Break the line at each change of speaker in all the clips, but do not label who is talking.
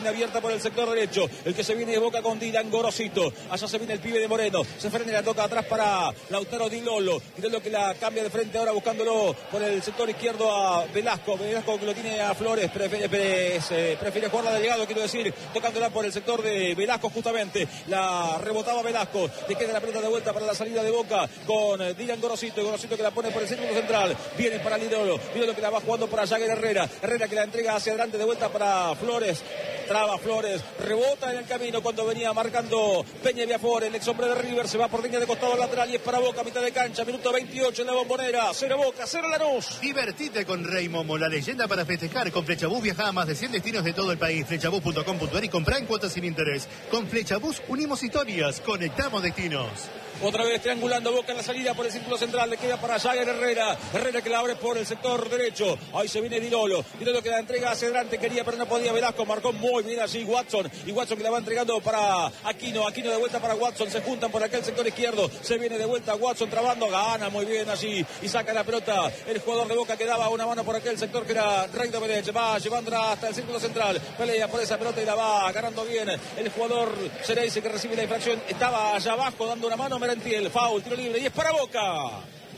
Abierta por el sector derecho, el que se viene de Boca con Dylan Gorosito, allá se viene el pibe de Moreno, se frena y la toca atrás para Lautaro Di Lollo que la cambia de frente ahora buscándolo por el sector izquierdo a Velasco que lo tiene a Flores, prefiere jugarla de llegado, quiero decir, tocándola por el sector de Velasco justamente, la rebotaba Velasco, le queda la pelota de vuelta para la salida de Boca con Dylan Gorosito que la pone por el círculo central, viene para Di Lollo que la va jugando para Jagger Herrera que la entrega hacia adelante de vuelta para Flores. Traba Flores, rebota en el camino cuando venía marcando Peña Viafor, el ex hombre de River, se va por línea de costado lateral y es para Boca, mitad de cancha, minuto 28 en la Bombonera, 0 Boca, 0 Lanús.
Divertite con Rey Momo, la leyenda para festejar. Con Flechabús viaja a más de 100 destinos de todo el país. Flechabús.com.ar y comprá en cuotas sin interés. Con Flechabús unimos historias, conectamos destinos.
Otra vez triangulando Boca en la salida por el círculo central, le queda para Jagger Herrera que la abre por el sector derecho, ahí se viene Di Lollo que la entrega hacia adelante, quería pero no podía, Velasco marcó muy bien allí Watson que la va entregando para Aquino de vuelta para Watson, se juntan por aquel sector izquierdo, se viene de vuelta Watson trabando, gana muy bien allí y saca la pelota el jugador de Boca que daba una mano por aquel sector que era Rey Domenech, va llevándola hasta el círculo central, pelea por esa pelota y la va ganando bien el jugador Cereise que recibe la infracción, estaba allá abajo dando una mano, el foul, tiro libre y es para Boca.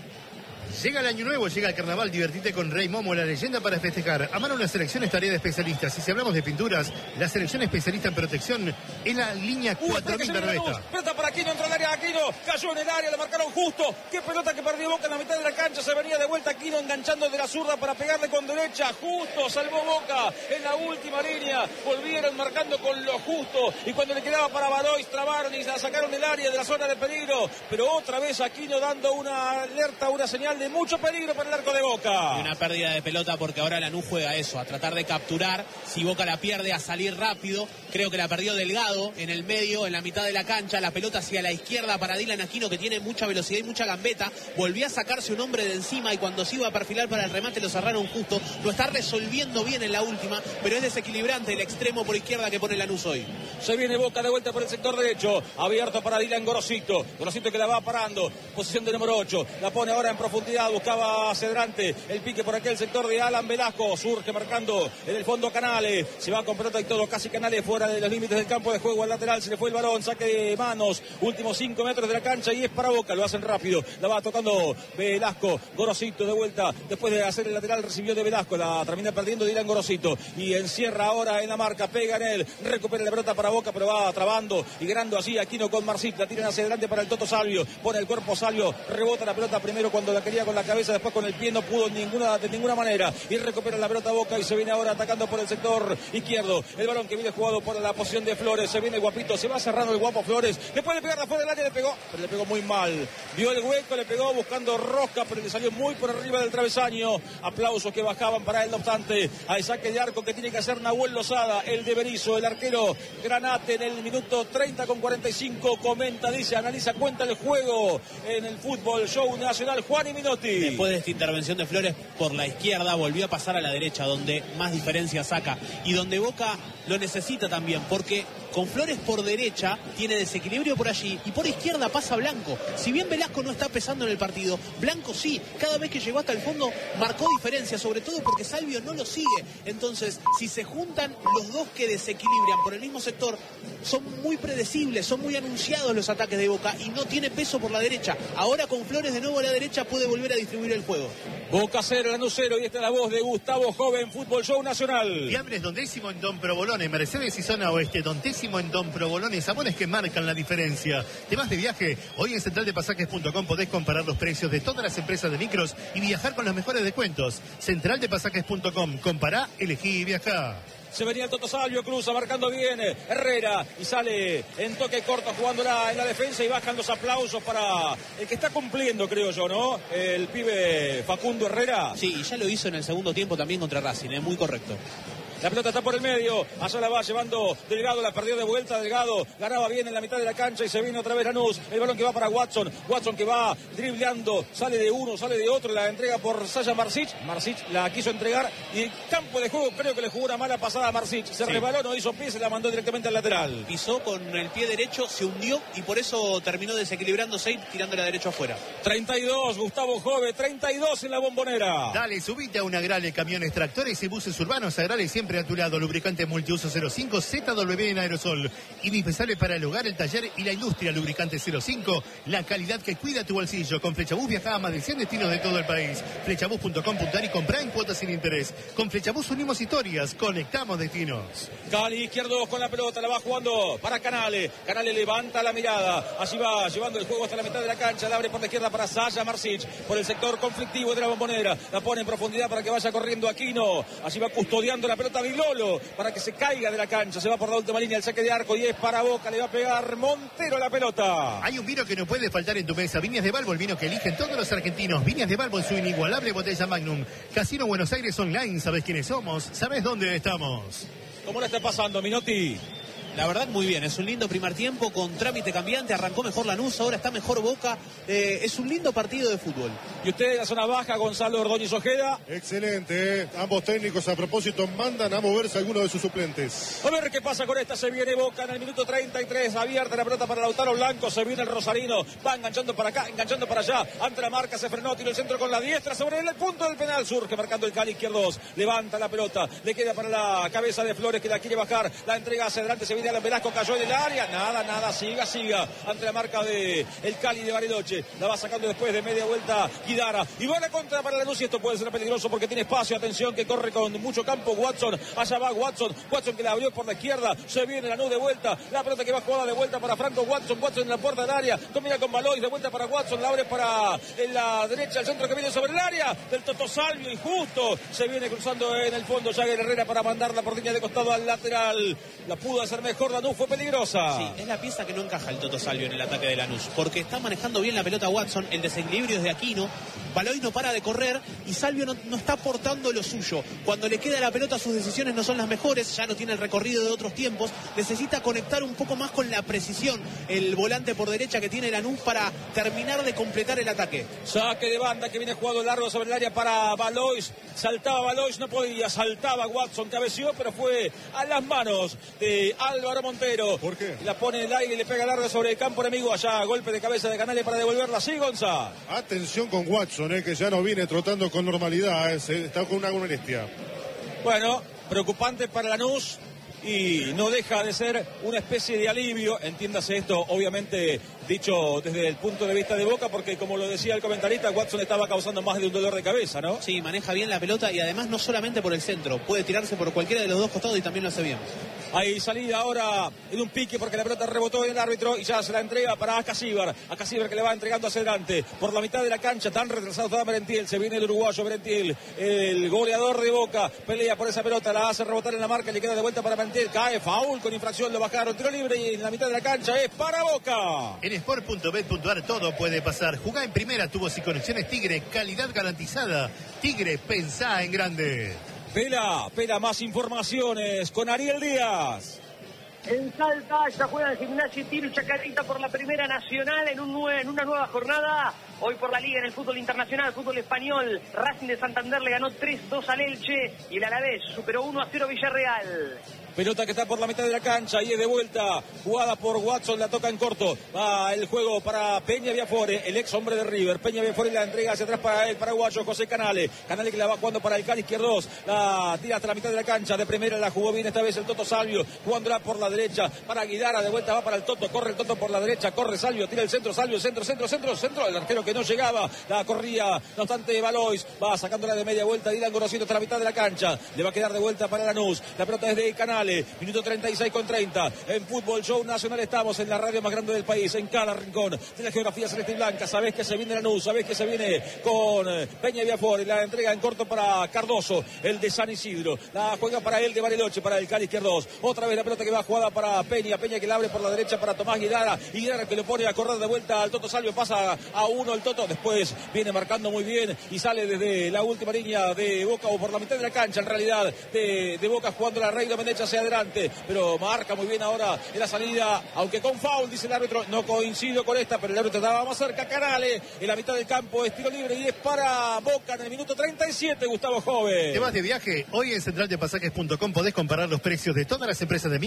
Llega el año nuevo, llega el carnaval, divertite con Rey Momo, la leyenda para festejar. A mano una selección es tarea de especialistas. Y si hablamos de pinturas, la selección especialista en protección es la línea 4000 de Revesta.
Pelota para Aquino, entra al área, Aquino cayó en el área, le marcaron justo. Qué pelota que perdió Boca en la mitad de la cancha, se venía de vuelta Aquino enganchando de la zurda para pegarle con derecha, justo salvó Boca en la última línea, volvieron marcando con lo justo y cuando le quedaba para Barois, trabaron y la sacaron del área de la zona de peligro, pero otra vez Aquino dando una alerta, una señal de mucho peligro para el arco de Boca.
Y una pérdida de pelota porque ahora Lanús juega eso, a tratar de capturar, si Boca la pierde a salir rápido, creo que la perdió Delgado en el medio, en la mitad de la cancha, la pelota hacia la izquierda para Dylan Aquino que tiene mucha velocidad y mucha gambeta, volvió a sacarse un hombre de encima y cuando se iba a perfilar para el remate lo cerraron justo, lo está resolviendo bien en la última, pero es desequilibrante el extremo por izquierda que pone Lanús hoy.
Se viene Boca de vuelta por el sector derecho, abierto para Dylan Gorosito que la va parando, posición de número 8, la pone ahora en profundidad, buscaba hacia adelante el pique por aquel sector de Alan Velasco, surge marcando en el fondo Canales, se va con pelota y todo, casi Canales fuera de los límites del campo de juego, al lateral se le fue el balón, saque de manos, últimos 5 metros de la cancha y es para Boca, lo hacen rápido, la va tocando Velasco, Gorosito de vuelta, después de hacer el lateral recibió de Velasco, la termina perdiendo Dylan Gorosito y encierra ahora en la marca, pega en él, recupera la pelota para Boca pero va trabando y ganando así Aquino con Marcit, la tiran hacia adelante para el Toto Salvio, pone el cuerpo Salvio, rebota la pelota primero cuando la quería con la cabeza, después con el pie no pudo de ninguna manera y recupera la pelota Boca y se viene ahora atacando por el sector izquierdo, el balón que viene jugado por la posición de Flores, se viene Guapito, se va cerrando el guapo Flores, le puede pegar de afuera del área, le pegó, pero le pegó muy mal, vio el hueco, le pegó buscando rosca, pero le salió muy por arriba del travesaño, aplausos que bajaban para él, no obstante, al saque de arco que tiene que hacer Nahuel Lozada, el de Berizzo, el arquero Granate en el minuto 30 con 45, comenta, dice, analiza, cuenta el juego en el fútbol show nacional, Juan y Minotti.
Después de esta intervención de Flores por la izquierda, volvió a pasar a la derecha, donde más diferencia saca y donde Boca lo necesita también, porque con Flores por derecha tiene desequilibrio por allí y por izquierda pasa Blanco. Si bien Velasco no está pesando en el partido, Blanco sí, cada vez que llegó hasta el fondo marcó diferencia, sobre todo porque Salvio no lo sigue. Entonces, si se juntan los dos que desequilibran por el mismo sector, son muy predecibles, son muy anunciados los ataques de Boca y no tiene peso por la derecha. Ahora con Flores de nuevo a la derecha puede volver a distribuir el juego.
Boca 0, Lanús 0 y esta es la voz de Gustavo Joven, Fútbol Show Nacional.
Fiambres Don Décimo en Don Provolone, Mercedes y Zona Oeste, Don Décimo en Don Provolone, sabores que marcan la diferencia. ¿Te vas de viaje? Hoy en centraldepasajes.com podés comparar los precios de todas las empresas de micros y viajar con los mejores descuentos. Centraldepasajes.com, compará, elegí y viajá.
Se venía el Toto Salvio, cruza, marcando bien Herrera y sale en toque corto jugándola en la defensa y bajan los aplausos para el que está cumpliendo, creo yo, ¿no? El pibe Facundo Herrera.
Sí, y ya lo hizo en el segundo tiempo también contra Racing, es muy correcto.
La pelota está por el medio, allá la va llevando Delgado, la perdió de vuelta Delgado, ganaba bien en la mitad de la cancha y se viene otra vez Lanús, el balón que va para Watson que va dribleando, sale de uno, sale de otro, la entrega por Sasha Marcich la quiso entregar y el campo de juego creo que le jugó una mala pasada a Marcich, se resbaló, no hizo pie, se la mandó directamente al lateral.
Pisó con el pie derecho, se hundió y por eso terminó desequilibrándose y tirándola derecho afuera.
32, Gustavo Jove, 32 en la Bombonera.
Dale, subite a una Agrale, camiones, tractores y buses urbanos. Agrale siempre siempre a tu lado. Lubricante multiuso 05, ZW en aerosol. Indispensable para el hogar, el taller y la industria. Lubricante 05, la calidad que cuida tu bolsillo. Con Flechabús viaja a más de 100 destinos de todo el país. Flechabús.com.ar y comprá en cuotas sin interés. Con Flechabús unimos historias, conectamos destinos.
Cali izquierdo con la pelota, la va jugando para Canale. Canale levanta la mirada. Allí va llevando el juego hasta la mitad de la cancha. La abre por la izquierda para Saya Marsic. Por el sector conflictivo de la Bombonera. La pone en profundidad para que vaya corriendo Aquino. Allí va custodiando la pelota Vilolo para que se caiga de la cancha. Se va por la última línea el saque de arco y es para Boca. Le va a pegar Montero la pelota.
Hay un vino que no puede faltar en tu mesa. Viñas de Balbo, el vino que eligen todos los argentinos. Viñas de Balbo en su inigualable botella Magnum. Casino Buenos Aires Online. ¿Sabes quiénes somos? ¿Sabes dónde estamos?
¿Cómo le está pasando, Minotti?
La verdad, muy bien. Es un lindo primer tiempo con trámite cambiante. Arrancó mejor Lanús, ahora está mejor Boca. Es un lindo partido de fútbol.
¿Y usted en la zona baja, Gonzalo Ordóñez Ojeda?
Excelente, ¿eh? Ambos técnicos a propósito mandan a moverse algunos de sus suplentes.
A ver qué pasa con esta. Se viene Boca en el minuto 33. Abierta la pelota para Lautaro Blanco. Se viene el Rosarino. Va enganchando para acá, enganchando para allá. Ante la marca se frenó. Tiro el centro con la diestra sobre el punto del penal. Surge marcando el Cali izquierdo. Levanta la pelota. Le queda para la cabeza de Flores que la quiere bajar. La entrega hacia adelante. Se viene Alan Velasco. Cayó en el área. Nada. Siga. Ante la marca de el Cali de Bariloche. La va sacando después de media vuelta Guidara. Y va a la contra para Lanús. Y esto puede ser peligroso porque tiene espacio. Atención que corre con mucho campo Watson. Allá va Watson que la abrió por la izquierda. Se viene Lanús de vuelta. La pelota que va jugada de vuelta para Franco Watson en la puerta del área. Combina con Balois de vuelta para Watson. La abre para en la derecha. El centro que viene sobre el área del Toto Salvio. Injusto. Se viene cruzando en el fondo Jagger Herrera para mandar la por línea de costado al lateral. La pudo hacer mejor Lanús. Fue peligrosa.
Sí, es la pieza que no encaja el Toto Salvio en el ataque de Lanús. Porque está manejando bien la pelota Watson. El desequilibrio es de Aquino. Balois no para de correr y Salvio no está aportando lo suyo. Cuando le queda la pelota sus decisiones no son las mejores, ya no tiene el recorrido de otros tiempos, necesita conectar un poco más con la precisión el volante por derecha que tiene Lanús para terminar de completar el ataque.
Saque de banda que viene jugado largo sobre el área para Balois. Saltaba Balois, no podía, saltaba Watson, cabeció, pero fue a las manos de Álvaro Montero.
¿Por qué?
La pone en el aire y le pega largo sobre el campo enemigo. Allá golpe de cabeza de Canale para devolverla. Sí, Gonza.
Atención con Watson, que ya no viene trotando con normalidad, está con una molestia.
Bueno, preocupante para Lanús y no deja de ser una especie de alivio, entiéndase esto obviamente dicho desde el punto de vista de Boca, porque como lo decía el comentarista, Watson estaba causando más de un dolor de cabeza, ¿no?
Sí, maneja bien la pelota y además no solamente por el centro, puede tirarse por cualquiera de los dos costados y también lo hace bien.
Hay salida ahora en un pique porque la pelota rebotó en el árbitro y ya se la entrega para Acasíbar que le va entregando hacia adelante por la mitad de la cancha. Tan retrasado está Merentiel, se viene el uruguayo Merentiel, el goleador de Boca, pelea por esa pelota, la hace rebotar en la marca, le queda de vuelta para Merentiel, cae, foul con infracción, lo bajaron, tiro libre y en la mitad de la cancha es para Boca.
En sport.bet.ar todo puede pasar. Jugá en primera, tubos y conexiones Tigre, calidad garantizada. Tigre, pensá en grande.
Pela, más informaciones con Ariel Díaz.
En Salta ya juega el Gimnasia y Tiro Chacarita por la Primera Nacional en una nueva jornada. Hoy por la Liga en el fútbol internacional, fútbol español. Racing de Santander le ganó 3-2 al Elche y el Alavés superó 1-0 Villarreal.
Pelota que está por la mitad de la cancha y es de vuelta, jugada por Watson, la toca en corto, va el juego para Peña Viafore, el ex hombre de River. Peña Viafore la entrega hacia atrás para el paraguayo José Canale que la va jugando para el Cali izquierdos, la tira hasta la mitad de la cancha, de primera la jugó bien esta vez el Toto Salvio, jugándola por la derecha para Guidara, de vuelta va para el Toto, corre el Toto por la derecha, corre Salvio, tira el centro, Salvio, centro, el arquero que no llegaba, la corría, no obstante Balois, va sacándola de media vuelta, Dylan Gorosito hasta la mitad de la cancha, le va a quedar de vuelta para Lanús, la pelota es de Canale. Minuto 36:30. En Fútbol Show Nacional estamos en la radio más grande del país, en cada rincón de la geografía celeste y blanca. Sabés que se viene Lanús, sabés que se viene con Peña Viafore, la entrega en corto para Cardoso, el de San Isidro. La juega para él de Bariloche, para el Cali izquierdos. Otra vez la pelota que va jugada para Peña que la abre por la derecha para Tomás Guidara que lo pone a correr de vuelta al Toto Salvio, pasa a uno el Toto, después viene marcando muy bien y sale desde la última línea de Boca o por la mitad de la cancha en realidad de Boca, jugando la Reina Mendecha hacia adelante, pero marca muy bien ahora en la salida, aunque con foul, dice el árbitro. No coincido con esta, pero el árbitro estaba más cerca. Canale en la mitad del campo, es tiro libre y es para Boca en el minuto 37, Gustavo Joven.
¿Te vas de viaje? Hoy en centraldepasajes.com podés comparar los precios de todas las empresas de micros y viajes.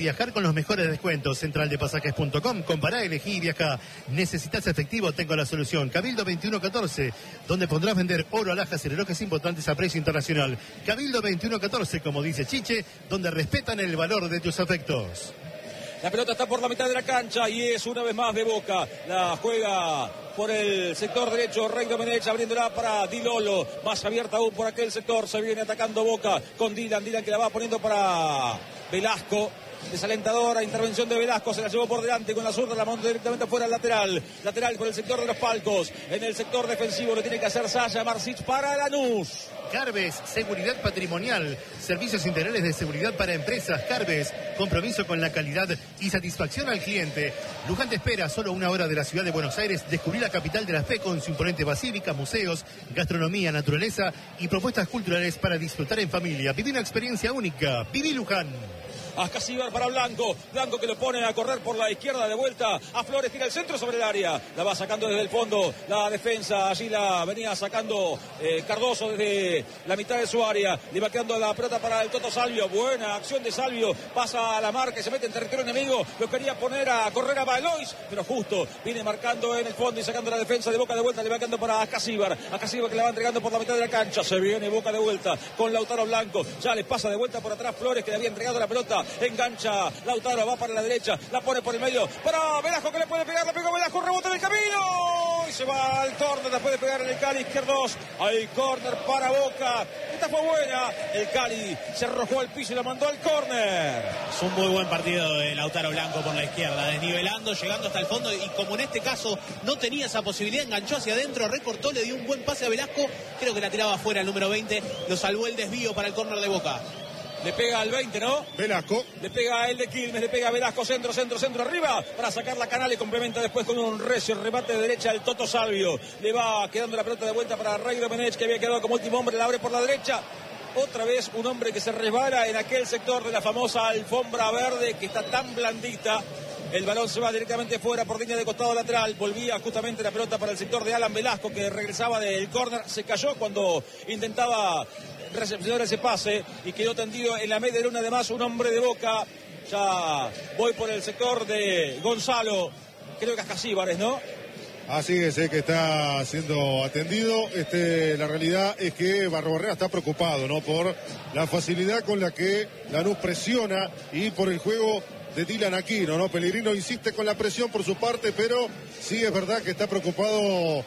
viajar con los mejores descuentos. Centraldepasajes.com. Compará, elegí y viaja. ¿Necesitas efectivo? Tengo la solución. Cabildo 2114, donde podrás vender oro, alhajas y relojes importantes a precio internacional. Cabildo 2114, como dice Chiche, donde respetan el valor de tus afectos.
La pelota está por la mitad de la cancha y es una vez más de Boca. La juega por el sector derecho Rey Domenech, abriéndola para Di Lolo. Más abierta aún por aquel sector. Se viene atacando Boca con Dylan que la va poniendo para Velasco. Desalentadora intervención de Velasco, se la llevó por delante con la zurda, la mandó directamente fuera al lateral por el sector de los palcos. En el sector defensivo lo tiene que hacer Sasha Marsic para Lanús.
Carbes, seguridad patrimonial, servicios integrales de seguridad para empresas. Carbes, compromiso con la calidad y satisfacción al cliente. Luján te espera, solo 1 hora de la ciudad de Buenos Aires. Descubrí la capital de la fe con su imponente basílica, museos, gastronomía, naturaleza y propuestas culturales para disfrutar en familia. Viví una experiencia única. Viví Luján.
Ascasíbar para Blanco que lo pone a correr por la izquierda de vuelta a Flores, tira el centro sobre el área, la va sacando desde el fondo la defensa, allí la venía sacando Cardoso desde la mitad de su área, le va quedando la pelota para el Toto Salvio, buena acción de Salvio, pasa a la marca y se mete en territorio enemigo, lo quería poner a correr a Valois, pero justo viene marcando en el fondo y sacando la defensa de Boca de vuelta, le va quedando para Ascasíbar que la va entregando por la mitad de la cancha, se viene Boca de vuelta con Lautaro Blanco, ya le pasa de vuelta por atrás Flores que le había entregado la pelota, engancha Lautaro, va para la derecha, la pone por el medio para Velasco que le puede pegar, le pegó Velasco, rebota en el camino y se va al córner después de pegar en el Cali izquierdo. Hay córner para Boca, esta fue buena, el Cali se arrojó al piso y la mandó al córner.
Es un muy buen partido de Lautaro Blanco por la izquierda, desnivelando, llegando hasta el fondo y como en este caso no tenía esa posibilidad, enganchó hacia adentro, recortó, le dio un buen pase a Velasco, creo que la tiraba afuera el número 20, lo salvó el desvío para el córner de Boca.
Le pega al 20, ¿no?
Velasco.
Le pega a el de Quilmes, le pega a Velasco, centro arriba, para sacar la canal y complementa después con un recio remate de derecha el Toto Salvio. Le va quedando la pelota de vuelta para Rey Domenech, que había quedado como último hombre, la abre por la derecha. Otra vez un hombre que se resbala en aquel sector de la famosa alfombra verde que está tan blandita. El balón se va directamente fuera por línea de costado lateral. Volvía justamente la pelota para el sector de Alan Velasco, que regresaba del córner. Se cayó cuando intentaba recepcionar ese pase y quedó tendido en la media luna. Además, un hombre de Boca. Ya voy por el sector de Gonzalo. Creo que Ascasíbar, ¿no?
Así es, que está siendo atendido. La realidad es que Barrobarrena está preocupado, ¿no? Por la facilidad con la que Lanús presiona y por el juego de Dylan Aquino, ¿no? Pellegrino insiste con la presión por su parte, pero sí es verdad que está preocupado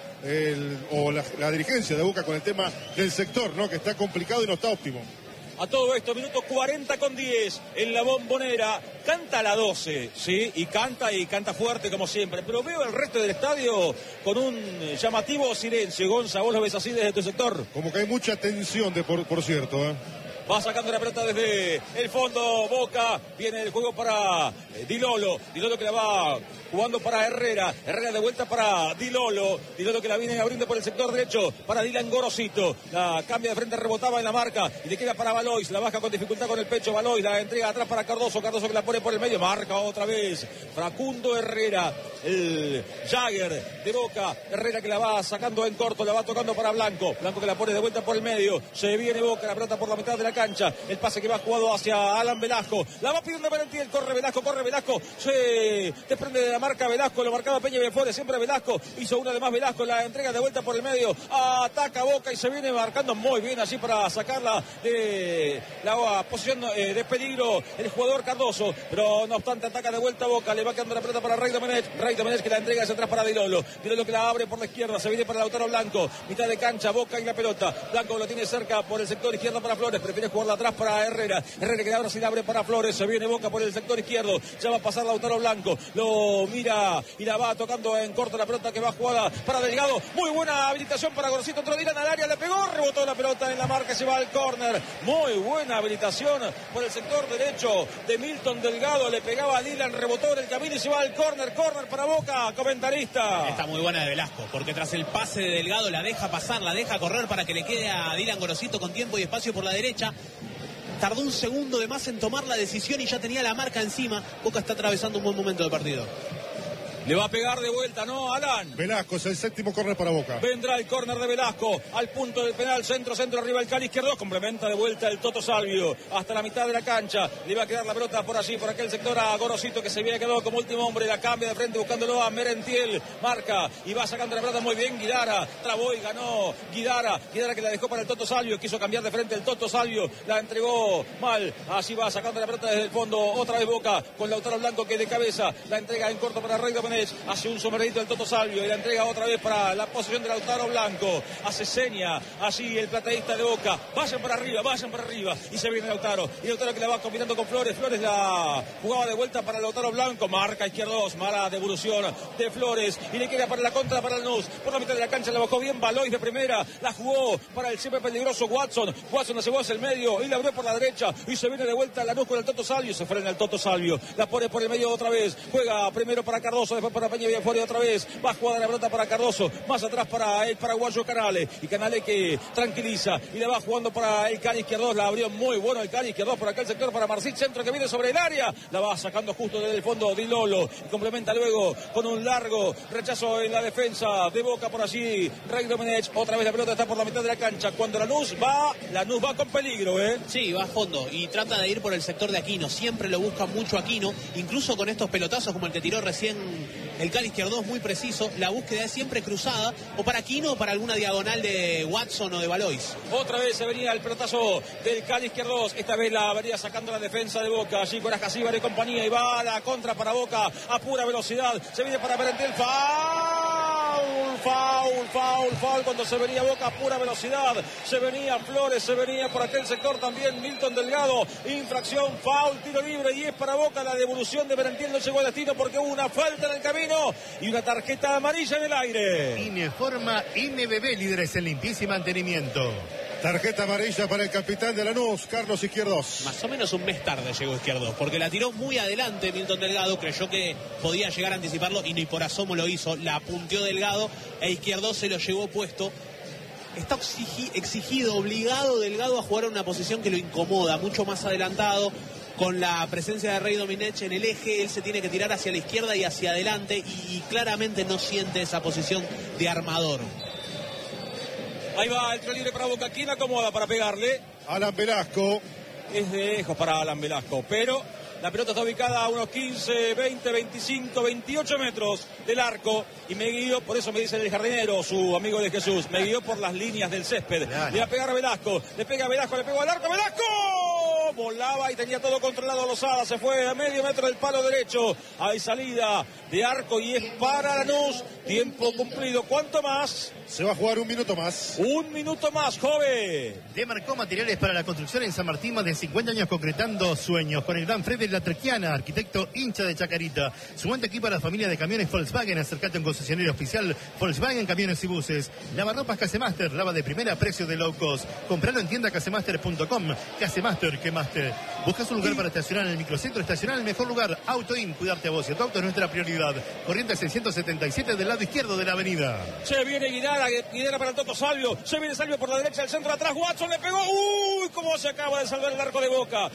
la dirigencia de Boca con el tema del sector, ¿no? Que está complicado y no está óptimo.
A todo esto, minuto 40:10 en la Bombonera, canta la 12, ¿sí? Y canta fuerte como siempre, pero veo el resto del estadio con un llamativo silencio. Gonza, vos lo ves así desde tu sector.
Como que hay mucha tensión, por cierto, ¿eh?
Va sacando la pelota desde el fondo Boca. Viene el juego para Di Lolo que la va jugando para Herrera de vuelta para Di Lolo que la viene abriendo por el sector derecho para Dylan Gorosito. La cambia de frente, rebotaba en la marca y le queda para Valois. La baja con dificultad con el pecho Valois. La entrega atrás para Cardoso que la pone por el medio. Marca otra vez Facundo Herrera, el Jagger de Boca. Herrera que la va sacando en corto, la va tocando para Blanco que la pone de vuelta por el medio. Se viene Boca, la pelota por la mitad de la cancha, el pase que va jugado hacia Alan Velasco, la va pidiendo Valentín, corre Velasco, se desprende de la marca Velasco, lo marcaba Peña Flores, siempre Velasco, hizo una de más Velasco, la entrega de vuelta por el medio, ataca Boca y se viene marcando muy bien allí para sacarla de la posición de peligro el jugador Cardoso, pero no obstante ataca de vuelta Boca, le va quedando la pelota para Rey Domenech que la entrega hacia atrás para Di Lolo que la abre por la izquierda, se viene para Lautaro Blanco, mitad de cancha, Boca y la pelota, Blanco lo tiene cerca por el sector izquierdo para Flores, prefiere jugarla atrás para Herrera que ahora sí la abre para Flores, se viene Boca por el sector izquierdo, ya va a pasar Lautaro Blanco, lo mira y la va tocando en corto la pelota que va jugada para Delgado, muy buena habilitación para Gorosito, entró Dylan al área, le pegó, rebotó la pelota en la marca, se va al córner, muy buena habilitación por el sector derecho de Milton Delgado, le pegaba a Dylan, rebotó en el camino y se va al córner para Boca, comentarista.
Está muy buena de Velasco, porque tras el pase de Delgado la deja pasar, la deja correr para que le quede a Dylan Gorosito con tiempo y espacio por la derecha. Tardó un segundo de más en tomar la decisión y ya tenía la marca encima. Boca está atravesando un buen momento del partido.
Le va a pegar de vuelta, ¿no, Alan?
Velasco es el séptimo córner para Boca.
Vendrá el córner de Velasco al punto del penal, centro, arriba el Cali izquierdo, complementa de vuelta el Toto Salvio hasta la mitad de la cancha. Le va a quedar la pelota por allí, por aquel sector a Gorosito, que se había quedado como último hombre. La cambia de frente buscándolo a Merentiel, marca y va sacando la pelota muy bien Guidara, trabó y ganó Guidara que la dejó para el Toto Salvio, quiso cambiar de frente el Toto Salvio, la entregó mal, así va sacando la pelota desde el fondo, otra vez Boca con Lautaro Blanco que de cabeza la entrega en corto para Rey Domenech, hace un somerito el Toto Salvio y la entrega otra vez para la posición de Lautaro Blanco, hace seña así el plateísta de Boca, vayan para arriba y se viene Lautaro, y Lautaro que la va combinando con Flores la jugaba de vuelta para Lautaro Blanco, marca izquierdos, mala devolución de Flores y le queda para la contra para el Lanús, por la mitad de la cancha la bajó bien Valois de primera, la jugó para el siempre peligroso Watson la llevó hacia el medio y la abrió por la derecha y se viene de vuelta Lanús con el Toto Salvio, se frena el Toto Salvio, la pone por el medio otra vez, juega primero para Cardoso, después para Peña Villafuori otra vez, va a jugar la pelota para Cardoso, más atrás para el paraguayo Canale, y Canale que tranquiliza y la va jugando para el Cali izquierdo, la abrió muy bueno el Cali izquierdo por acá el sector para Marcit, centro que viene sobre el área, la va sacando justo desde el fondo Di Lolo, y complementa luego con un largo rechazo en la defensa de Boca por allí, Rey Domenech, otra vez la pelota está por la mitad de la cancha, cuando Lanús va con peligro,
Sí, va a fondo y trata de ir por el sector de Aquino, siempre lo busca mucho Aquino, incluso con estos pelotazos como el que tiró recién el Cali izquierdo, muy preciso, la búsqueda es siempre cruzada, o para Aquino o para alguna diagonal de Watson o de Valois.
Otra vez se venía el pelotazo del Cali izquierdo, esta vez la venía sacando la defensa de Boca, allí con Ascasíbar y compañía, y va a la contra para Boca a pura velocidad, se viene para Merentiel, foul, cuando se venía Boca a pura velocidad, se venía Flores, se venía por aquel sector también Milton Delgado, infracción, foul, tiro libre y es para Boca, la devolución de Merentiel no llegó a destino porque hubo una falta en el camino y una tarjeta amarilla en el aire.
Ineforma NBB, líderes en limpieza y mantenimiento.
Tarjeta amarilla para el capitán de Lanús, Carlos Izquierdos.
Más o menos un mes tarde llegó Izquierdos, porque la tiró muy adelante Milton Delgado, creyó que podía llegar a anticiparlo y ni por asomo lo hizo, la punteó Delgado e Izquierdos se lo llevó puesto. Está exigido, obligado Delgado a jugar en una posición que lo incomoda, mucho más adelantado, con la presencia de Rey Domenech en el eje, él se tiene que tirar hacia la izquierda y hacia adelante y claramente no siente esa posición de armador.
Ahí va el tiro libre para Boca, ¿quién acomoda para pegarle?
Alan Velasco.
Es de lejos para Alan Velasco, pero la pelota está ubicada a unos 15, 20, 25, 28 metros del arco y me guío, por eso me dice el jardinero, su amigo de Jesús, me guió por las líneas del césped. Le va a pegar a Velasco, le pega a Velasco, le pegó al arco, ¡Velasco! Volaba y tenía todo controlado Lozada, se fue a medio metro del palo derecho, hay salida de arco y es para Lanús, tiempo cumplido, ¿cuánto más?
Se va a jugar un minuto más.
Un minuto más, joven.
Demarcó materiales para la construcción en San Martín, más de 50 años concretando sueños, con el gran Freddy La Trequiana, arquitecto hincha de Chacarita. Sumante aquí para la familia de camiones Volkswagen, acercate a un concesionario oficial Volkswagen Camiones y Buses. Lavarropas Casemaster, lava de primera, precio de low cost. Compralo en tienda casemaster.com. Casemaster, ¿qué Master? ¿Buscas un lugar para estacionar en el microcentro? Estacionar en el mejor lugar. AutoIn, cuidarte a vos y a tu auto es nuestra prioridad. Corriente 677 del lado izquierdo de la avenida.
Se viene Guidara para el Toto Salvio, se viene Salvio por la derecha, el centro atrás, Watson le pegó, ¡uy! Cómo se acaba de salvar el arco de Boca,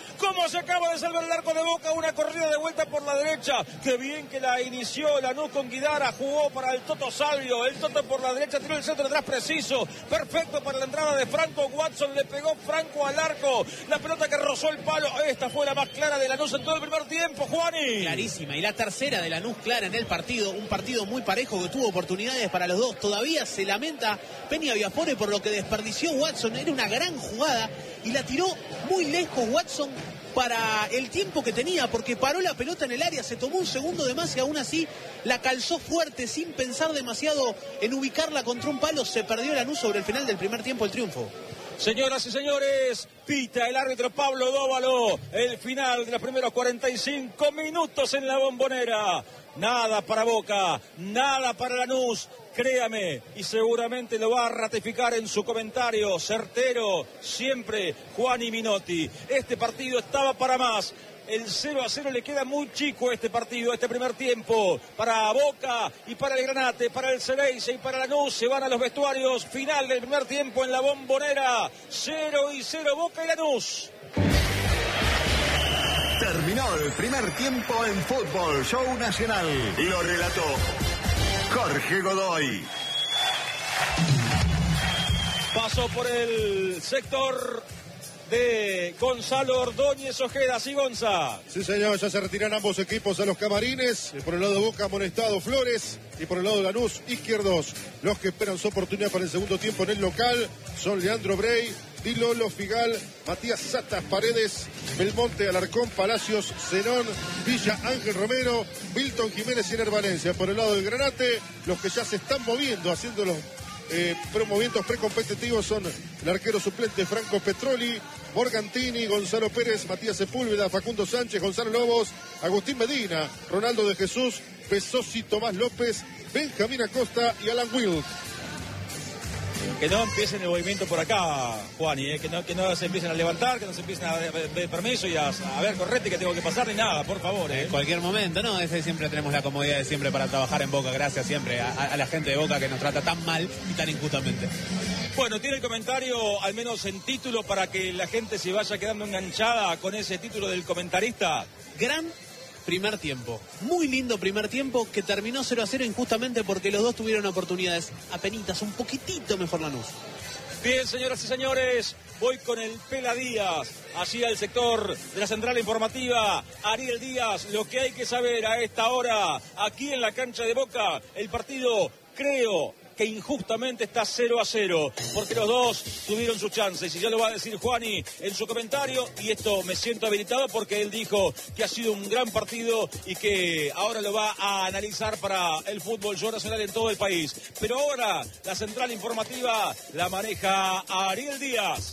una corrida de vuelta por la derecha, qué bien que la inició Lanús con Guidara, jugó para el Toto Salvio, el Toto por la derecha, tiró el centro atrás preciso, perfecto para la entrada de Franco, Watson le pegó Franco al arco, la pelota que rozó el palo, esta fue la más clara de Lanús en todo el primer tiempo, Juani.
Clarísima, y la tercera de Lanús clara en el partido, un partido muy parejo que tuvo oportunidades para los dos, todavía se lamenta Peña Villafuori por lo que desperdició Watson, era una gran jugada y la tiró muy lejos Watson para el tiempo que tenía, porque paró la pelota en el área, se tomó un segundo de más y aún así la calzó fuerte sin pensar demasiado en ubicarla contra un palo, se perdió Lanús sobre el final del primer tiempo el triunfo.
Señoras y señores, pita el árbitro Pablo Dóvalo, el final de los primeros 45 minutos en la Bombonera. Nada para Boca, nada para Lanús, créame, y seguramente lo va a ratificar en su comentario certero, siempre Juani Minotti. Este partido estaba para más. El 0-0 le queda muy chico este partido, este primer tiempo. Para Boca y para el Granate, para el Xereyce y para Lanús se van a los vestuarios. Final del primer tiempo en la Bombonera. 0-0 Boca y Lanús.
Terminó. Terminó el primer tiempo en Fútbol Show Nacional. Lo relató Jorge Godoy.
Pasó por el sector de Gonzalo Ordóñez Ojeda. Sí, Gonza.
Sí, señor, ya se retiran ambos equipos a los camarines. Por el lado de Boca, amonestado Flores. Y por el lado de Lanús, Izquierdos. Los que esperan su oportunidad para el segundo tiempo en el local son Leandro Brey, Di Lolo, Figal, Matías Satas, Paredes, Belmonte, Alarcón, Palacios, Zenón, Villa, Ángel Romero, Milton Jiménez y Ener Valencia. Por el lado del Granate, los que ya se están moviendo, haciendo los movimientos precompetitivos son el arquero suplente Franco Petroli, Morgantini, Gonzalo Pérez, Matías Sepúlveda, Facundo Sánchez, Gonzalo Lobos, Agustín Medina, Ronaldo de Jesús, Pesosi, Tomás López, Benjamín Acosta y Alan Wilk.
Que no empiecen el movimiento por acá, Juani, que no se empiecen a levantar, que no se empiecen a pedir permiso y a ver, correte, que tengo que pasar ni nada, por favor.
En cualquier momento, ¿no? Siempre tenemos la comodidad de siempre para trabajar en Boca. Gracias siempre a la gente de Boca que nos trata tan mal y tan injustamente.
Bueno, tiene el comentario, al menos en título, para que la gente se vaya quedando enganchada con ese título del comentarista.
Gran primer tiempo, muy lindo primer tiempo que terminó 0-0 injustamente porque los dos tuvieron oportunidades apenitas, un poquitito mejor Lanús.
Bien, señoras y señores, voy con el Pela Díaz, allí al sector de la central informativa. Ariel Díaz, lo que hay que saber a esta hora, aquí en la cancha de Boca, el partido, creo que injustamente está 0-0, porque los dos tuvieron sus chances, y ya lo va a decir Juani en su comentario, y esto me siento habilitado porque él dijo que ha sido un gran partido y que ahora lo va a analizar para el fútbol show nacional en todo el país. Pero ahora la central informativa la maneja Ariel Díaz.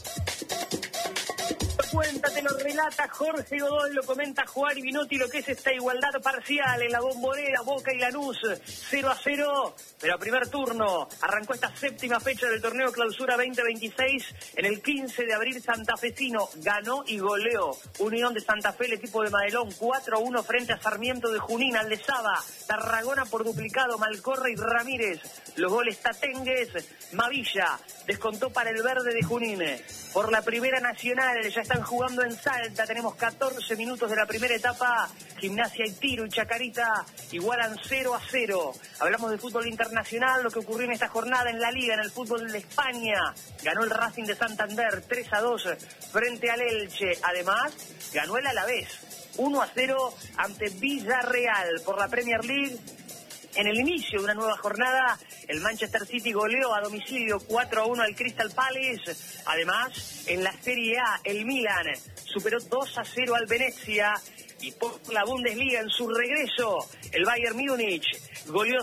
Cuenta, te lo relata Jorge Godoy, lo comenta Juan Vinotti, lo que es esta igualdad parcial en la Bombonera, Boca y Lanús, 0-0, pero a primer turno arrancó esta séptima fecha del torneo Clausura 2026, en el 15 de abril santafesino, ganó y goleó Unión de Santa Fe, el equipo de Madelón, 4-1 frente a Sarmiento de Junín, Aldezaba, Tarragona por duplicado, Malcorra y Ramírez, los goles Tatengues, Mavilla, descontó para el verde de Junín. Por la Primera Nacional, ya están jugando en Salta, tenemos 14 minutos de la primera etapa, Gimnasia y Tiro y Chacarita igualan 0-0. Hablamos de fútbol internacional, lo que ocurrió en esta jornada en la Liga, en el fútbol de España. Ganó el Racing de Santander 3-2 frente al Elche. Además, ganó el Alavés 1-0 ante Villarreal. Por la Premier League, en el inicio de una nueva jornada, el Manchester City goleó a domicilio 4-1 al Crystal Palace. Además, en la Serie A, el Milan superó 2-0 al Venezia. Y por la Bundesliga, en su regreso, el Bayern Múnich goleó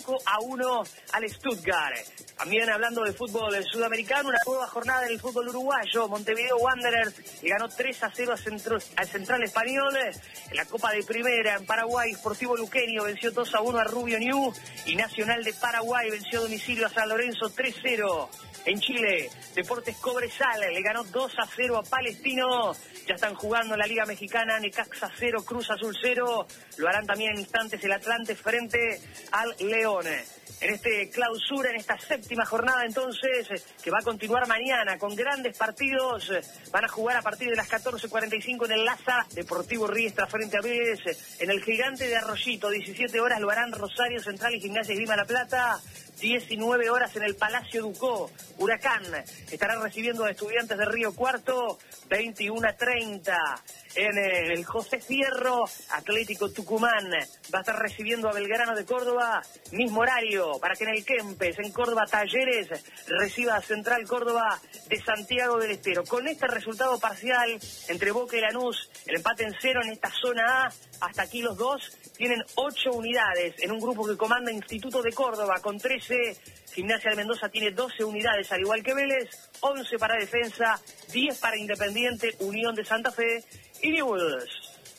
5-1 al Stuttgart. También hablando de fútbol sudamericano, una nueva jornada en el fútbol uruguayo. Montevideo Wanderers le ganó 3-0 al Central Español. En la Copa de Primera, en Paraguay, Sportivo Luqueño venció 2-1 a Rubio Ñu. Y Nacional de Paraguay venció a domicilio a San Lorenzo 3-0. En Chile, Deportes Cobresal le ganó 2-0 a Palestino. Ya están jugando en la Liga Mexicana, Necaxa 0, Cruz Azul 0. Lo harán también en instantes el Atlante frente al León. En este clausura, en esta séptima jornada entonces, que va a continuar mañana con grandes partidos. Van a jugar a partir de las 14:45 en el Laza, Deportivo Riestra frente a Vélez. En el Gigante de Arroyito, 17 horas lo harán Rosario Central y Gimnasia Esgrima La Plata. 19 horas en el Palacio Ducó, Huracán estará recibiendo a Estudiantes de Río Cuarto, 21:30. En el José Fierro, Atlético Tucumán va a estar recibiendo a Belgrano de Córdoba, mismo horario, para que en el Kempes, en Córdoba Talleres, reciba a Central Córdoba de Santiago del Estero. Con este resultado parcial entre Boca y Lanús, el empate en 0 en esta zona A, hasta aquí los dos tienen 8 unidades en un grupo que comanda Instituto de Córdoba con 13, Gimnasia de Mendoza tiene 12 unidades al igual que Vélez, 11 para Defensa, 10 para Independiente, Unión de Santa Fe y Newell's.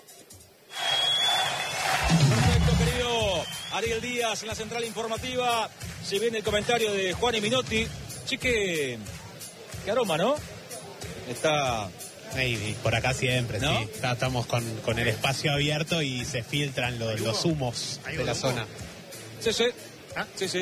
Perfecto, querido Ariel Díaz en la central informativa. Se viene el comentario de Juan y Minotti. Sí, qué aroma, ¿no? Está...
Y por acá siempre, ¿no? Sí. Estamos con el espacio abierto y se filtran los humos de la zona.
Sí, sí. ¿Ah? Sí, sí.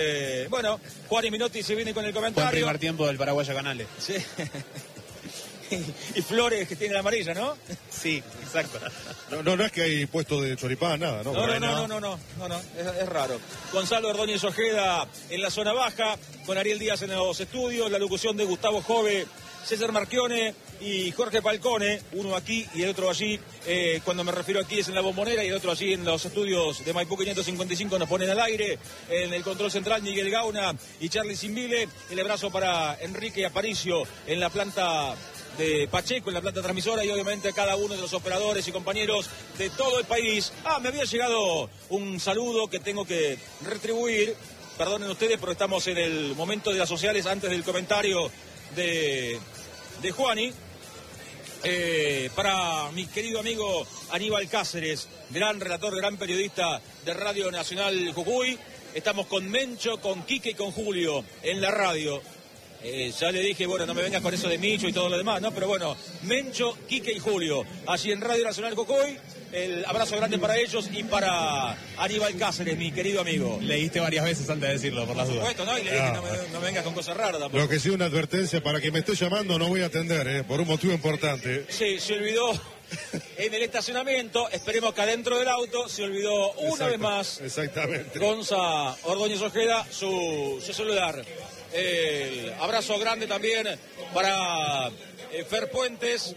Bueno, Juan y Minotti se viene con el comentario.
Buen primer tiempo del Paraguayo Canales.
Sí. y Flores, que tiene la amarilla, ¿no?
Sí, exacto.
No es que hay puesto de choripán, nada, ¿no?
No, es raro. Gonzalo Ordóñez Ojeda en la zona baja, con Ariel Díaz en los estudios, la locución de Gustavo Jove, César Marchione y Jorge Falcone, uno aquí y el otro allí. Cuando me refiero aquí es en la Bombonera y el otro allí en los estudios de Maipú 555 nos ponen al aire. En el control central Miguel Gauna y Charlie Simbile. El abrazo para Enrique Aparicio en la planta de Pacheco, en la planta transmisora, y obviamente a cada uno de los operadores y compañeros de todo el país. Me había llegado un saludo que tengo que retribuir. Perdonen ustedes, pero estamos en el momento de las sociales antes del comentario de Juani. Para mi querido amigo Aníbal Cáceres, gran relator, gran periodista de Radio Nacional Jujuy. Estamos con Mencho, con Quique y con Julio en la radio. Ya le dije, bueno, no me vengas con eso de Micho y todo lo demás, ¿no? Pero bueno, Mencho, Quique y Julio, allí en Radio Nacional Jujuy. El abrazo grande para ellos y para Aníbal Cáceres, mi querido amigo.
Leíste varias veces antes de decirlo, por las dudas.
Por supuesto, ¿no? Y le dije, no me vengas con cosas raras tampoco.
Lo que sí, una advertencia, para quien me esté llamando no voy a atender, por un motivo importante.
Sí, se olvidó en el estacionamiento, esperemos que adentro del auto, se olvidó una vez más.
Exactamente.
Gonza Ordóñez Ojeda, su celular. Abrazo grande también para Fer Puentes,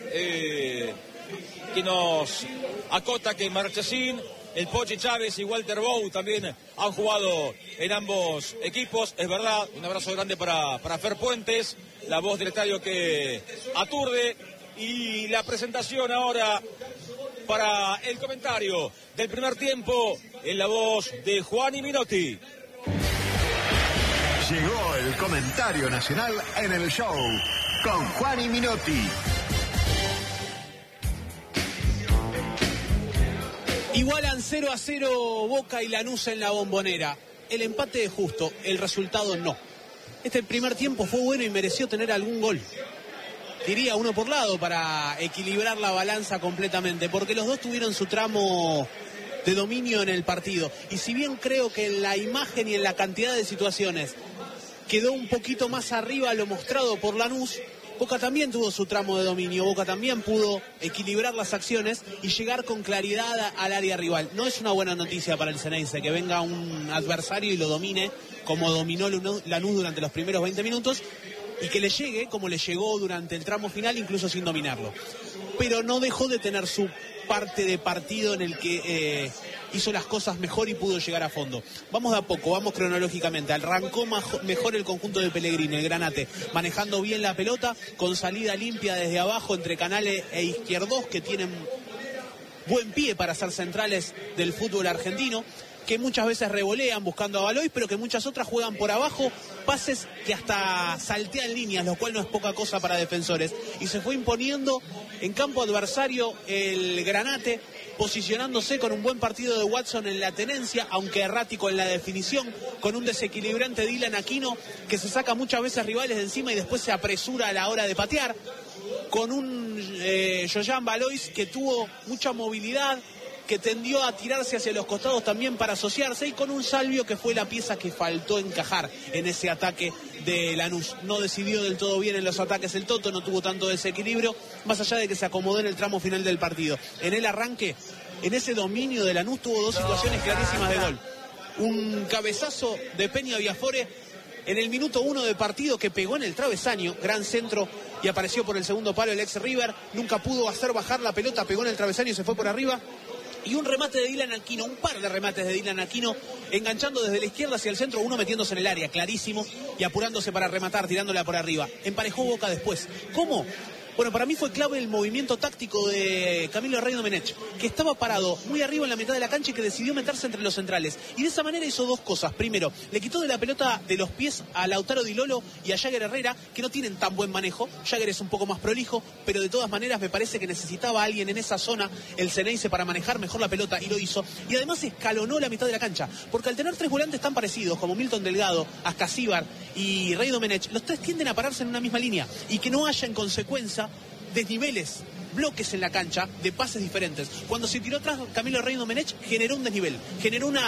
que nos acota que Marchesín, el Poche Chávez y Walter Bou también han jugado en ambos equipos. Es verdad, un abrazo grande para Fer Puentes, la voz del estadio que aturde. Y la presentación ahora para el comentario del primer tiempo en la voz de Juani Minotti.
Llegó el comentario nacional en el show con Juani Minotti.
Igualan 0-0 Boca y Lanús en la Bombonera. El empate es justo, el resultado no. Este primer tiempo fue bueno y mereció tener algún gol. Diría uno por lado para equilibrar la balanza completamente, porque los dos tuvieron su tramo de dominio en el partido. Y si bien creo que en la imagen y en la cantidad de situaciones quedó un poquito más arriba lo mostrado por Lanús, Boca también tuvo su tramo de dominio. Boca también pudo equilibrar las acciones y llegar con claridad al área rival. No es una buena noticia para el Xeneize que venga un adversario y lo domine como dominó Lanús durante los primeros 20 minutos, y que le llegue como le llegó durante el tramo final, incluso sin dominarlo. Pero no dejó de tener su parte de partido en el que hizo las cosas mejor y pudo llegar a fondo. Vamos de a poco, vamos cronológicamente. Arrancó mejor el conjunto de Pellegrini, el Granate, manejando bien la pelota, con salida limpia desde abajo entre Canales e Izquierdos, que tienen buen pie para ser centrales del fútbol argentino, que muchas veces revolean buscando a Baloy, pero que muchas otras juegan por abajo, pases que hasta saltean líneas, lo cual no es poca cosa para defensores. Y se fue imponiendo en campo adversario el Granate, posicionándose con un buen partido de Watson en la tenencia, aunque errático en la definición, con un desequilibrante Dylan Aquino que se saca muchas veces rivales de encima y después se apresura a la hora de patear, con un Joyan Balois que tuvo mucha movilidad, que tendió a tirarse hacia los costados también para asociarse, y con un Salvio que fue la pieza que faltó encajar en ese ataque de Lanús. No decidió del todo bien en los ataques el Toto, no tuvo tanto desequilibrio, más allá de que se acomodó en el tramo final del partido. En el arranque, en ese dominio de Lanús, tuvo dos situaciones clarísimas de gol. Un cabezazo de Peña Viafore en el minuto 1 de partido que pegó en el travesaño, gran centro, y apareció por el segundo palo el ex River, nunca pudo hacer bajar la pelota, pegó en el travesaño y se fue por arriba. Y un remate de Dylan Aquino, un par de remates de Dylan Aquino, enganchando desde la izquierda hacia el centro, uno metiéndose en el área, clarísimo, y apurándose para rematar, tirándola por arriba. Emparejó Boca después. ¿Cómo? Bueno, para mí fue clave el movimiento táctico de Camilo Rey Domenech, que estaba parado muy arriba en la mitad de la cancha y que decidió meterse entre los centrales. Y de esa manera hizo dos cosas. Primero, le quitó de la pelota de los pies a Lautaro Di Lolo y a Jagger Herrera, que no tienen tan buen manejo. Jagger es un poco más prolijo, pero de todas maneras me parece que necesitaba a alguien en esa zona, el Xeneize, para manejar mejor la pelota, y lo hizo. Y además escalonó la mitad de la cancha, porque al tener tres volantes tan parecidos como Milton Delgado, Ascasíbar y Rey Domenech, los tres tienden a pararse en una misma línea y que no haya en consecuencia desniveles, bloques en la cancha de pases diferentes. Cuando se tiró atrás Camilo Rey Domenech, generó un desnivel, generó una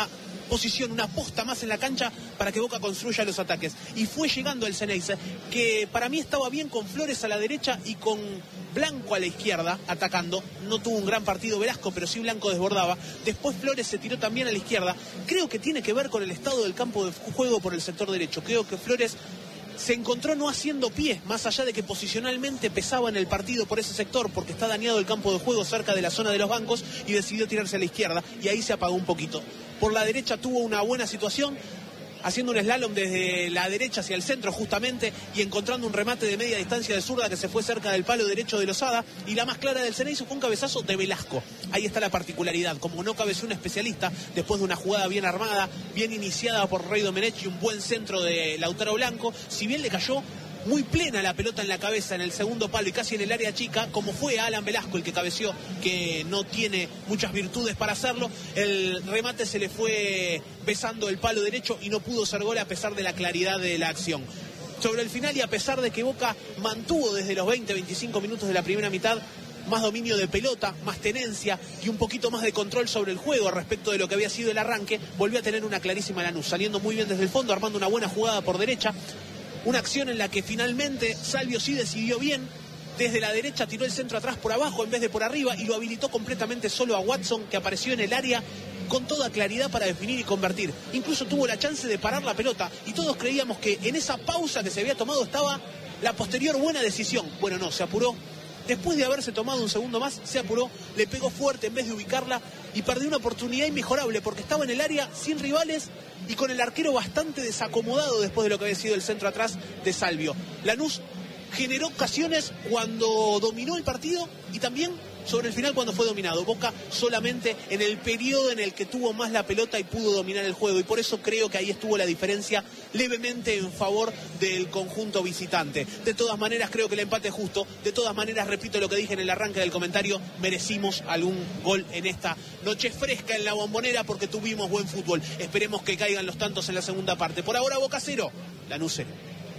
posición, una posta más en la cancha para que Boca construya los ataques. Y fue llegando el Ceneice, que para mí estaba bien con Flores a la derecha y con Blanco a la izquierda, atacando. No tuvo un gran partido Velasco, pero sí Blanco desbordaba. Después Flores se tiró también a la izquierda. Creo que tiene que ver con el estado del campo de juego por el sector derecho. Creo que Flores se encontró no haciendo pie, más allá de que posicionalmente pesaba en el partido por ese sector, porque está dañado el campo de juego cerca de la zona de los bancos, y decidió tirarse a la izquierda, y ahí se apagó un poquito. Por la derecha tuvo una buena situación, haciendo un slalom desde la derecha hacia el centro justamente, y encontrando un remate de media distancia de zurda que se fue cerca del palo derecho de Lozada, y la más clara del Ceneice fue un cabezazo de Velasco. Ahí está la particularidad, como no cabeció un especialista, después de una jugada bien armada, bien iniciada por Rey Domenech y un buen centro de Lautaro Blanco, si bien le cayó muy plena la pelota en la cabeza en el segundo palo y casi en el área chica, como fue Alan Velasco el que cabeció, que no tiene muchas virtudes para hacerlo, el remate se le fue besando el palo derecho y no pudo ser gol a pesar de la claridad de la acción. Sobre el final, y a pesar de que Boca mantuvo desde los 20-25 minutos de la primera mitad más dominio de pelota, más tenencia y un poquito más de control sobre el juego respecto de lo que había sido el arranque, volvió a tener una clarísima Lanús, saliendo muy bien desde el fondo, armando una buena jugada por derecha. Una acción en la que finalmente Salvio sí decidió bien. Desde la derecha tiró el centro atrás por abajo en vez de por arriba y lo habilitó completamente solo a Watson, que apareció en el área con toda claridad para definir y convertir. Incluso tuvo la chance de parar la pelota y todos creíamos que en esa pausa que se había tomado estaba la posterior buena decisión. Bueno, no, se apuró. Después de haberse tomado un segundo más, se apuró, le pegó fuerte en vez de ubicarla y perdió una oportunidad inmejorable porque estaba en el área sin rivales y con el arquero bastante desacomodado después de lo que había sido el centro atrás de Salvio. Lanús generó ocasiones cuando dominó el partido y también sobre el final cuando fue dominado. Boca solamente en el periodo en el que tuvo más la pelota y pudo dominar el juego, y por eso creo que ahí estuvo la diferencia levemente en favor del conjunto visitante. De todas maneras creo que el empate es justo, de todas maneras repito lo que dije en el arranque del comentario, merecimos algún gol en esta noche fresca en la Bombonera porque tuvimos buen fútbol. Esperemos que caigan los tantos en la segunda parte. Por ahora Boca 0, Lanús 0.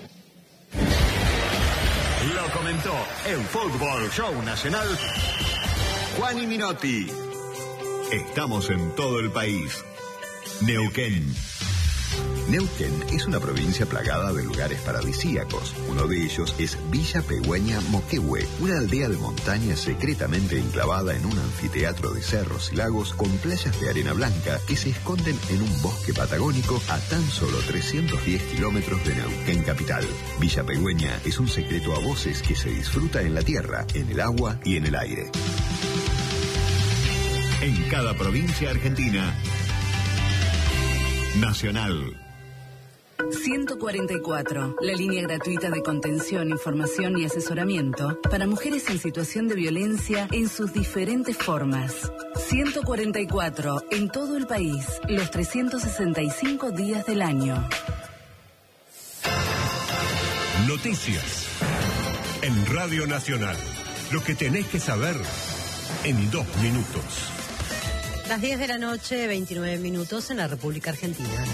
Lo comentó en Fútbol Show Nacional Juan y Minotti. Estamos en todo el país. Neuquén. Neuquén es una provincia plagada de lugares paradisíacos. Uno de ellos es Villa Pegüeña Moquehue, una aldea de montaña secretamente enclavada en un anfiteatro de cerros y lagos con playas de arena blanca que se esconden en un bosque patagónico a tan solo 310 kilómetros de Neuquén capital. Villa Pegüeña es un secreto a voces que se disfruta en la tierra, en el agua y en el aire. En cada provincia argentina, Nacional.
144, la línea gratuita de contención, información y asesoramiento para mujeres en situación de violencia en sus diferentes formas. 144, en todo el país, los 365 días del año.
Noticias en Radio Nacional. Lo que tenés que saber en 2 minutos.
Las 10 de la noche, 29 minutos en la República Argentina.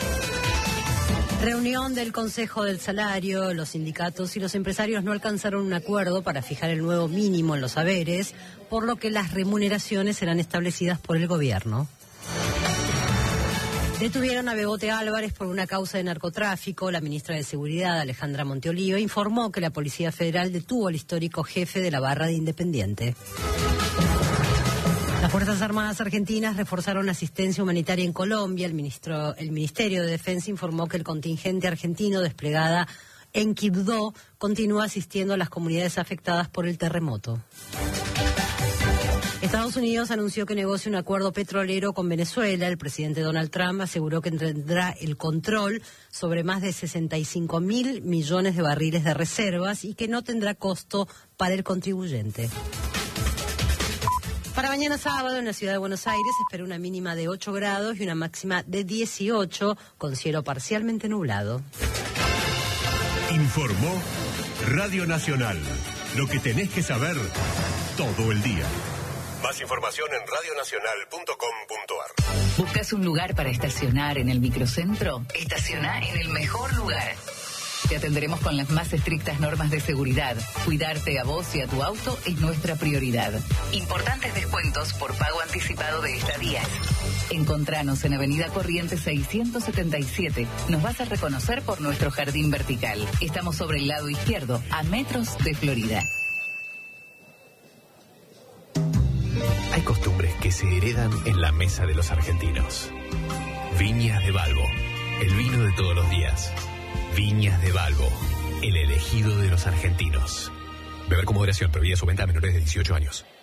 Reunión del Consejo del Salario. Los sindicatos y los empresarios no alcanzaron un acuerdo para fijar el nuevo mínimo en los haberes, por lo que las remuneraciones serán establecidas por el gobierno. Detuvieron a Bebote Álvarez por una causa de narcotráfico. La ministra de Seguridad, Alejandra Monteoliva, informó que la Policía Federal detuvo al histórico jefe de la barra de Independiente. Las Fuerzas Armadas Argentinas reforzaron asistencia humanitaria en Colombia. El Ministerio de Defensa informó que el contingente argentino desplegada en Quibdó continúa asistiendo a las comunidades afectadas por el terremoto. Estados Unidos anunció que negocia un acuerdo petrolero con Venezuela. El presidente Donald Trump aseguró que tendrá el control sobre más de 65.000 millones de barriles de reservas y que no tendrá costo para el contribuyente. Para mañana sábado en la ciudad de Buenos Aires se espera una mínima de 8 grados y una máxima de 18 con cielo parcialmente nublado.
Informó Radio Nacional. Lo que tenés que saber todo el día. Más información en radionacional.com.ar.
¿Buscas un lugar para estacionar en el microcentro? Estaciona en el mejor lugar.
Te atenderemos con las más estrictas normas de seguridad. Cuidarte a vos y a tu auto es nuestra prioridad. Importantes descuentos por pago anticipado de estadías. Encontranos en Avenida Corrientes 677. Nos vas a reconocer por nuestro jardín vertical. Estamos sobre el lado izquierdo, a metros de Florida.
Hay costumbres que se heredan en la mesa de los argentinos. Viñas de Balbo, el vino de todos los días. Viñas de Balbo, el elegido de los argentinos. Beber con moderación, prohibida su venta a menores de 18 años.